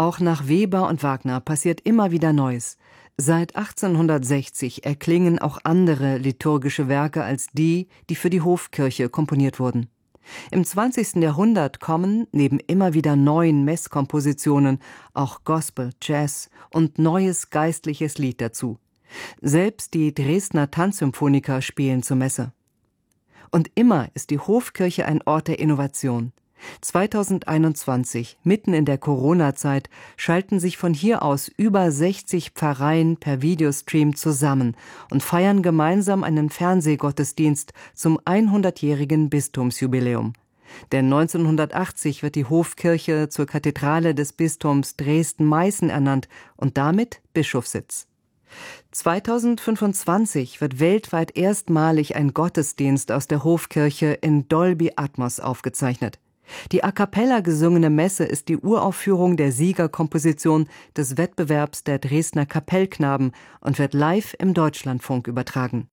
Auch nach Weber und Wagner passiert immer wieder Neues. Seit 1860 erklingen auch andere liturgische Werke als die, die für die Hofkirche komponiert wurden. Im 20. Jahrhundert kommen, neben immer wieder neuen Messkompositionen, auch Gospel, Jazz und neues geistliches Lied dazu. Selbst die Dresdner Tanzsymphoniker spielen zur Messe. Und immer ist die Hofkirche ein Ort der Innovation. 2021, mitten in der Corona-Zeit, schalten sich von hier aus über 60 Pfarreien per Videostream zusammen und feiern gemeinsam einen Fernsehgottesdienst zum 100-jährigen Bistumsjubiläum. Denn 1980 wird die Hofkirche zur Kathedrale des Bistums Dresden-Meißen ernannt und damit Bischofssitz. 2025 wird weltweit erstmalig ein Gottesdienst aus der Hofkirche in Dolby Atmos aufgezeichnet. Die a cappella gesungene Messe ist die Uraufführung der Siegerkomposition des Wettbewerbs der Dresdner Kapellknaben und wird live im Deutschlandfunk übertragen.